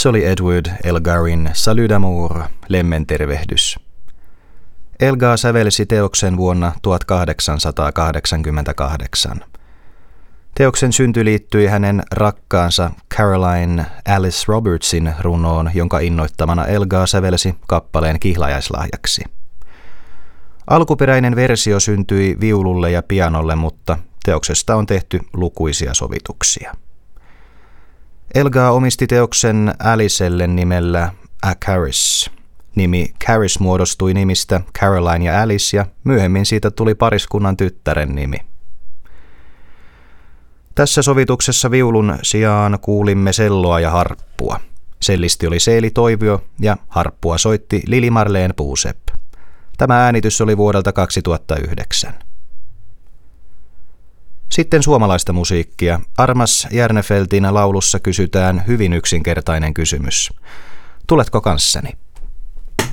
Se oli Edward Elgarin Salut d'amour, lemmen tervehdys. Elgar sävelsi teoksen vuonna 1888. Teoksen synty liittyi hänen rakkaansa Caroline Alice Robertsin runoon, jonka innoittamana Elgar sävelsi kappaleen kihlajaislahjaksi. Alkuperäinen versio syntyi viululle ja pianolle, mutta teoksesta on tehty lukuisia sovituksia. Elgar omisti teoksen Alicelle nimellä A Caris. Nimi Caris muodostui nimistä Caroline ja Alice, ja myöhemmin siitä tuli pariskunnan tyttären nimi. Tässä sovituksessa viulun sijaan kuulimme selloa ja harppua. Sellisti oli Seeli Toivio ja harppua soitti Lili-Marleen Puusepp. Tämä äänitys oli vuodelta 2009. Sitten suomalaista musiikkia. Armas Järnefeltin laulussa kysytään hyvin yksinkertainen kysymys. Tuletko kanssani?